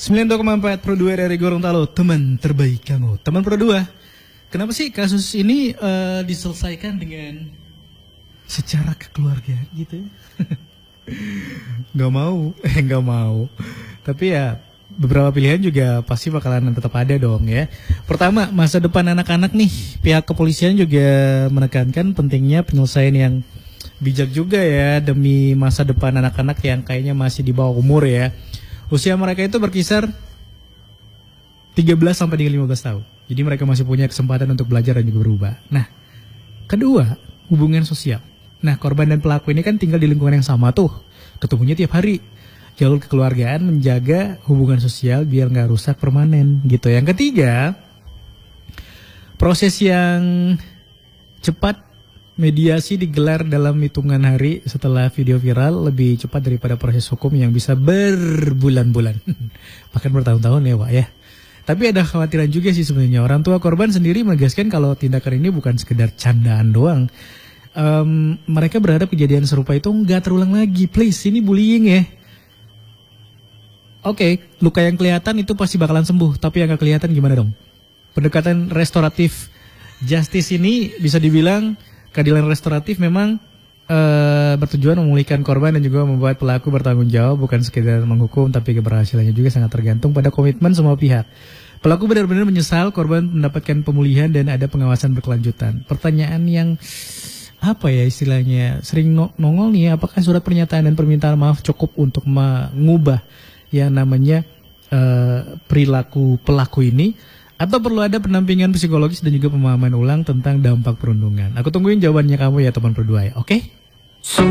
92,4 Pro 2 dari Gorontalo, teman terbaik kamu. Teman Pro 2, kenapa sih kasus ini diselesaikan dengan secara kekeluargaan gitu? Gak mau. Tapi ya beberapa pilihan juga pasti bakalan tetap ada dong ya. Pertama, masa depan anak-anak nih. Pihak kepolisian juga menekankan pentingnya penyelesaian yang bijak juga ya demi masa depan anak-anak yang kayaknya masih di bawah umur ya. Usia mereka itu berkisar 13 sampai dengan 15 tahun. Jadi mereka masih punya kesempatan untuk belajar dan juga berubah. Nah, kedua, hubungan sosial. Nah, korban dan pelaku ini kan tinggal di lingkungan yang sama tuh. Ketemunya tiap hari. Jalur kekeluargaan menjaga hubungan sosial biar nggak rusak permanen gitu. Yang ketiga, proses yang cepat, mediasi digelar dalam hitungan hari setelah video viral, lebih cepat daripada proses hukum yang bisa berbulan-bulan. Bahkan bertahun-tahun ya Wak ya. Tapi ada khawatiran juga sih sebenarnya. Orang tua korban sendiri menegaskan kalau tindakan ini bukan sekedar candaan doang. Mereka berharap kejadian serupa itu nggak terulang lagi. Please, ini bullying ya. Oke, luka yang kelihatan itu pasti bakalan sembuh. Tapi yang nggak kelihatan gimana dong? Pendekatan restoratif justice ini bisa dibilang keadilan restoratif memang bertujuan memulihkan korban dan juga membuat pelaku bertanggung jawab, bukan sekedar menghukum, tapi keberhasilannya juga sangat tergantung pada komitmen semua pihak. Pelaku benar-benar menyesal, korban mendapatkan pemulihan dan ada pengawasan berkelanjutan. Pertanyaan yang apa ya istilahnya sering nongol nih, apakah surat pernyataan dan permintaan maaf cukup untuk mengubah yang namanya perilaku pelaku ini? Atau perlu ada pendampingan psikologis dan juga pemahaman ulang tentang dampak perundungan? Aku tungguin jawabannya kamu ya teman berdua ya, oke?